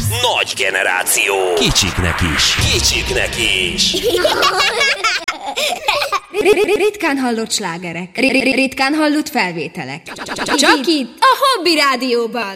Nagy generáció. Kicsiknek is. Ritkán hallott slágerek, ritkán hallott felvételek. Csak itt, a Hobby Rádióban.